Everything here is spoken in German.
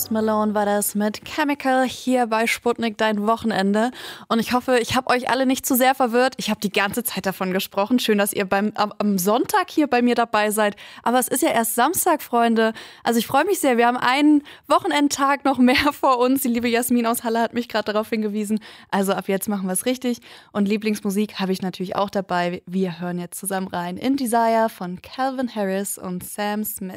Post Malone war das mit Chemical hier bei Sputnik Dein Wochenende. Und ich hoffe, ich habe euch alle nicht zu sehr verwirrt. Ich habe die ganze Zeit davon gesprochen. Schön, dass ihr am Sonntag hier bei mir dabei seid. Aber es ist ja erst Samstag, Freunde. Also ich freue mich sehr. Wir haben einen Wochenendtag noch mehr vor uns. Die liebe Jasmin aus Halle hat mich gerade darauf hingewiesen. Also ab jetzt machen wir es richtig. Und Lieblingsmusik habe ich natürlich auch dabei. Wir hören jetzt zusammen rein in Desire von Calvin Harris und Sam Smith.